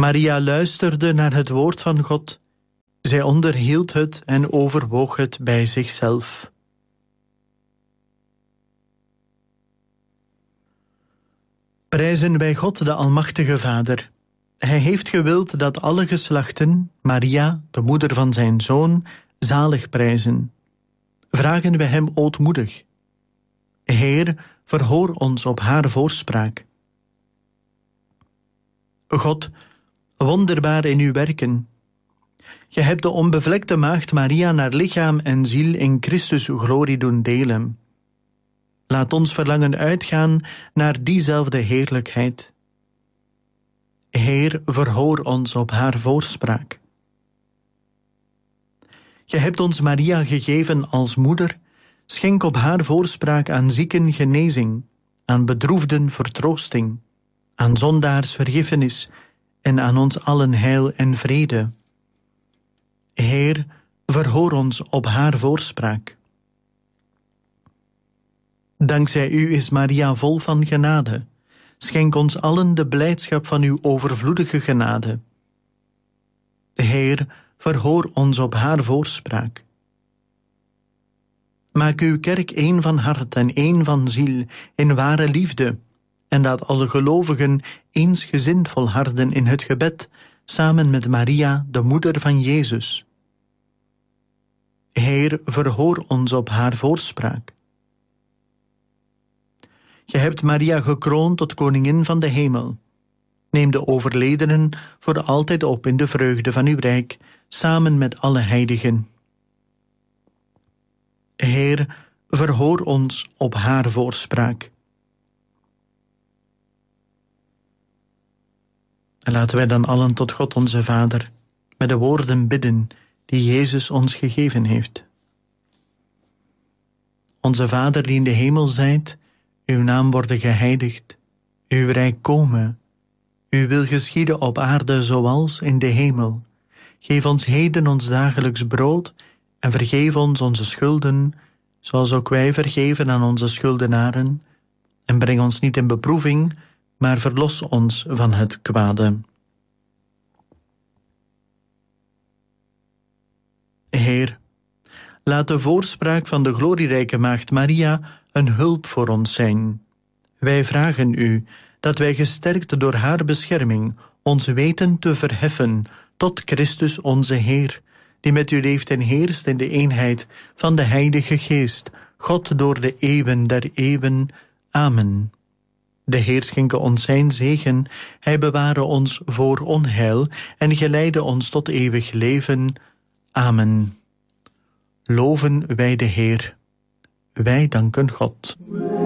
Maria luisterde naar het woord van God. Zij onderhield het en overwoog het bij zichzelf. Prijzen wij God de Almachtige Vader. Hij heeft gewild dat alle geslachten Maria, de moeder van zijn Zoon, zalig prijzen. Vragen wij hem ootmoedig. Heer, verhoor ons op haar voorspraak. God, wonderbaar in uw werken. Je hebt de onbevlekte maagd Maria naar lichaam en ziel in Christus glorie doen delen. Laat ons verlangen uitgaan naar diezelfde heerlijkheid. Heer, verhoor ons op haar voorspraak. Je hebt ons Maria gegeven als moeder, schenk op haar voorspraak aan zieken genezing, aan bedroefden vertroosting, aan zondaars vergiffenis en aan ons allen heil en vrede. Heer, verhoor ons op haar voorspraak. Dankzij u is Maria vol van genade. Schenk ons allen de blijdschap van uw overvloedige genade. Heer, verhoor ons op haar voorspraak. Maak uw kerk één van hart en één van ziel, in ware liefde, en laat alle gelovigen eensgezind volharden in het gebed, samen met Maria, de moeder van Jezus. Heer, verhoor ons op haar voorspraak. Je hebt Maria gekroond tot koningin van de hemel. Neem de overledenen voor altijd op in de vreugde van uw rijk, samen met alle heiligen. Heer, verhoor ons op haar voorspraak. En laten wij dan allen tot God onze Vader met de woorden bidden die Jezus ons gegeven heeft. Onze Vader die in de hemel zijt, uw naam worden geheiligd, uw rijk komen, uw wil geschieden op aarde zoals in de hemel. Geef ons heden ons dagelijks brood en vergeef ons onze schulden, zoals ook wij vergeven aan onze schuldenaren. En breng ons niet in beproeving, maar verlos ons van het kwade. Heer, laat de voorspraak van de glorierijke maagd Maria een hulp voor ons zijn. Wij vragen u dat wij gesterkt door haar bescherming ons weten te verheffen tot Christus onze Heer, die met u leeft en heerst in de eenheid van de Heilige Geest, God door de eeuwen der eeuwen. Amen. De Heer schenke ons zijn zegen, hij beware ons voor onheil en geleide ons tot eeuwig leven. Amen. Loven wij de Heer. Wij danken God.